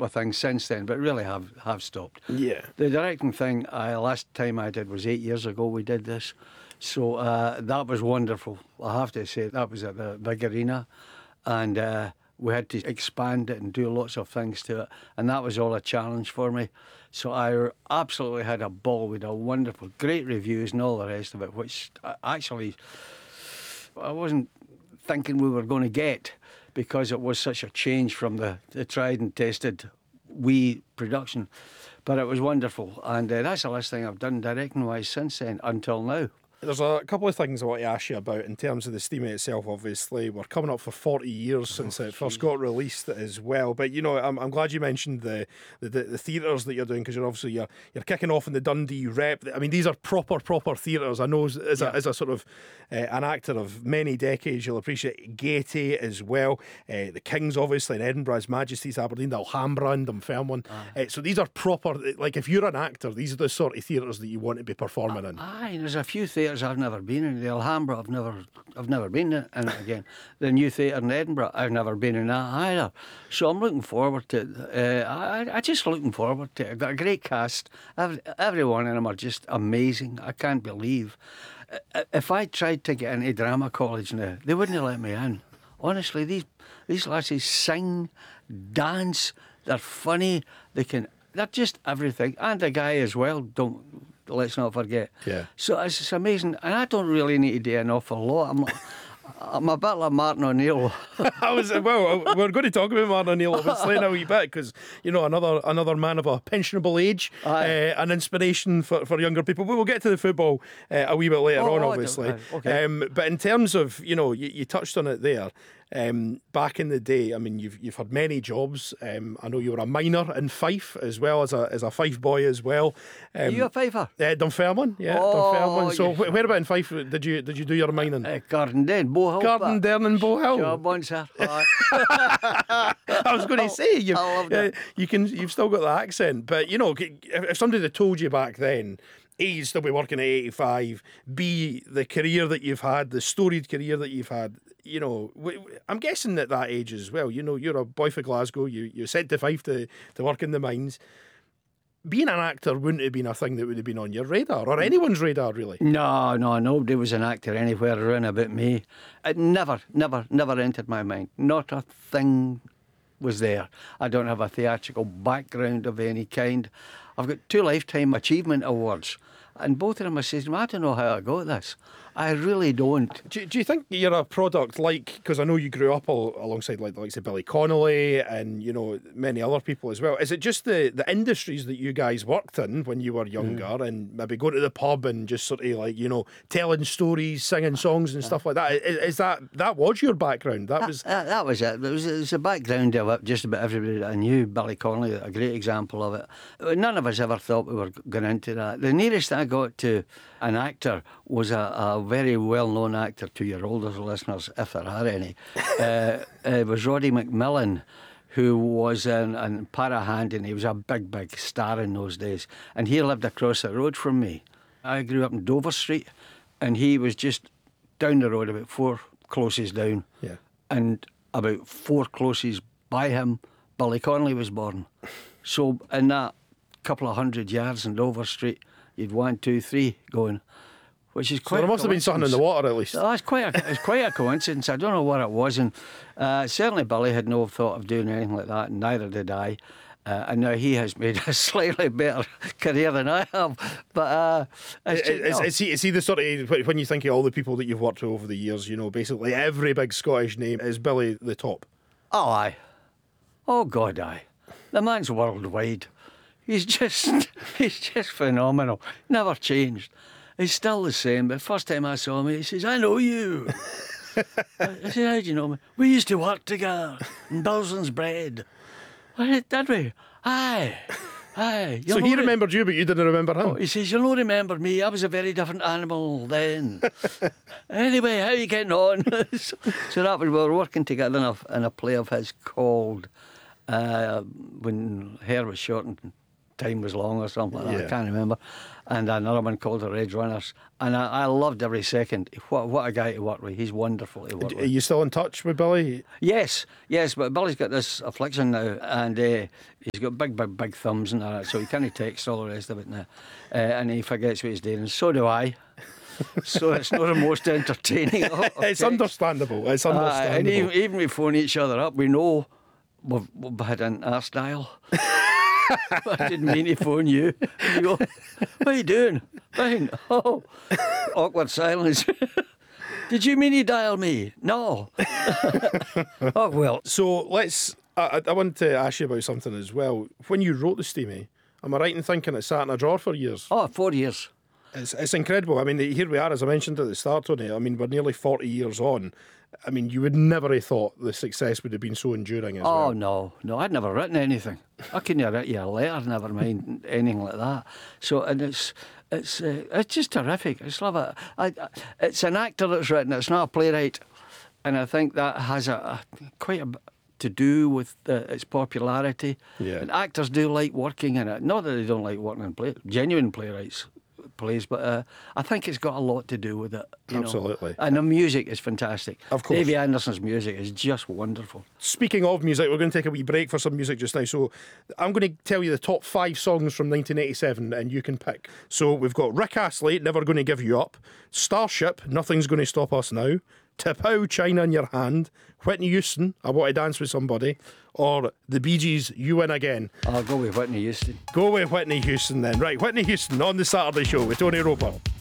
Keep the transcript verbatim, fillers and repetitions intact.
couple of things since then, but really have, have stopped. Yeah. The directing thing, I, last time I did was eight years ago we did this. So uh, that was wonderful. I have to say, that was at the big arena. And uh, we had to expand it and do lots of things to it. And that was all a challenge for me. So I absolutely had a ball with a wonderful, great reviews and all the rest of it, which actually I wasn't thinking we were going to get, because it was such a change from the, the tried and tested wee production. But it was wonderful. And uh, that's the last thing I've done directing-wise since then, until now. There's a couple of things I want to ask you about in terms of the Steamie itself. Obviously, we're coming up for forty years since oh, it first got released as well. But you know, I'm, I'm glad you mentioned the the, the, the theatres that you're doing, because you're obviously you're, you're kicking off in the Dundee Rep. I mean, these are proper proper theatres. I know as, as, yeah. a, as a sort of uh, an actor of many decades, you'll appreciate Gaiety as well. Uh, the Kings, obviously, in Edinburgh, His Majesty's Aberdeen, the Alhambra in Dunfermline. Uh, so these are proper. Like, if you're an actor, these are the sort of theatres that you want to be performing uh, in. Aye, there's a few theatres I've never been in. The Alhambra, I've never, I've never been in it again. The new theatre in Edinburgh, I've never been in that either. So I'm looking forward to it. Uh, I, I just looking forward to it. I've got a great cast. Every, every one of them are just amazing. I can't believe. If I tried to get into drama college now, they wouldn't have let me in. Honestly, these these lasses sing, dance. They're funny. They can. They're just everything. And the guy as well. Don't. Let's not forget. Yeah. So it's, it's amazing, and I don't really need to do an awful lot. I'm, I'm a bit like Martin O'Neill. I was well. We're going to talk about Martin O'Neill obviously in a wee bit, because you know another another man of a pensionable age, uh, an inspiration for, for younger people. But we'll get to the football uh, a wee bit later oh, on, obviously. Okay. Um, but in terms of you know, you, you touched on it there. Um, back in the day, I mean, you've you've had many jobs. Um, I know you were a miner in Fife as well as a as a Fife boy as well. Um, Are you a Fifer? Uh, Dunfermline, yeah, oh, Dunfermline. So yes. where about in Fife did you did you do your mining? Uh, Garden Bow Hill. Garden Dern and Bow Hill. Job on, sir. I was going to say you I loved uh, it. you can you've still got the accent, but you know, if, if somebody had told you back then, A, you'd still be working at eighty-five, B, the career that you've had, the storied career that you've had, you know, w- w- I'm guessing at that age as well, you know, you're a boy for Glasgow, you, you're sent to Fife to, to work in the mines. Being an actor wouldn't have been a thing that would have been on your radar, or anyone's radar, really. No, no, nobody was an actor anywhere around about me. It never, never, never entered my mind. Not a thing was there. I don't have a theatrical background of any kind. I've got two Lifetime Achievement Awards, and both of them I says, I don't know how I got this. I really don't. Do, do you think you're a product like, because I know you grew up all, alongside like the likes of Billy Connolly and, you know, many other people as well. Is it just the, the industries that you guys worked in when you were younger mm. and maybe go to the pub and just sort of like, you know, telling stories, singing songs and stuff like that? Is, is that, that was your background? That, that was that, that was it. It was, it was a background of it, just about everybody that I knew. Billy Connolly, a great example of it. None of us ever thought we were going into that. The nearest I got to an actor was a, a very well-known actor to your older listeners, if there are any. uh, it was Roddy McMillan, who was in, in Parahan, and he was a big, big star in those days. And he lived across the road from me. I grew up in Dover Street, and he was just down the road, about four closes down. Yeah. And about four closes by him, Billy Connolly was born. So in that couple of hundred yards in Dover Street, you'd one, two, three going, which is quite. So there must have been something in the water at least. Oh, it's quite a, it's quite a coincidence. I don't know what it was, and uh, certainly Billy had no thought of doing anything like that, and neither did I. Uh, and now he has made a slightly better career than I have. But uh, it's just, is, no. is, he, is he the sort of, when you think of all the people that you've worked with over the years, you know, basically every big Scottish name, is Billy the top? Oh, aye. Oh, God, aye. The man's worldwide. He's just, he's just phenomenal. Never changed. He's still the same. The first time I saw him, he says, I know you. I said, how do you know me? We used to work together in Bilson's Bread. Well, did we? Aye. Aye. So he remembered you, but you didn't remember him? Oh, he says, you'll not remember me. I was a very different animal then. Anyway, how are you getting on? so, so that was, we were working together in a, in a play of his called uh, When Hair Was Short and Time Was Long or something like that. Yeah. I can't remember. And another one called The Red Runners. And I, I loved every second. What what a guy to work with. He's wonderful to work Are with. you still in touch with Billy? Yes, yes, but Billy's got this affliction now, and uh, he's got big, big, big thumbs and that, so he can't text all the rest of it now. Uh, and he forgets what he's doing, and so do I. So it's not the most entertaining. of- of It's texts. understandable. It's Uh, and understandable. even, even we phone each other up, we know we've, we've had an arse dial. I didn't mean to phone you. You go, what are you doing? Fine. Oh, awkward silence. Did you mean to dial me? No. Oh, well. So let's. I, I wanted to ask you about something as well. When you wrote the Steamy, am I right in thinking it sat in a drawer for years? Oh, four years. It's, it's incredible. I mean, here we are, as I mentioned at the start, Tony. I mean, we're nearly forty years on. I mean, you would never have thought the success would have been so enduring as Oh, well. no. No, I'd never written anything. I couldn't have written you a letter, never mind anything like that. So, and it's it's uh, it's just terrific. I just love it. I, I, it's an actor that's written it. It's not a playwright. And I think that has a, a quite a bit to do with uh, its popularity. Yeah. And actors do like working in it. Not that they don't like working in play, genuine playwrights plays, but uh, I think it's got a lot to do with it. You Absolutely. Know? And the music is fantastic. Of course. Davy Anderson's music is just wonderful. Speaking of music, we're going to take a wee break for some music just now. So I'm going to tell you the top five songs from nineteen eighty-seven and you can pick. So we've got Rick Astley, Never Gonna Give You Up, Starship, Nothing's Gonna Stop Us Now, Tipau, China in Your Hand, Whitney Houston, I Want to Dance With Somebody, or the Bee Gees, You Win Again. I'll go with Whitney Houston. Go with Whitney Houston then. Right, Whitney Houston on the Saturday Show with Tony Roper.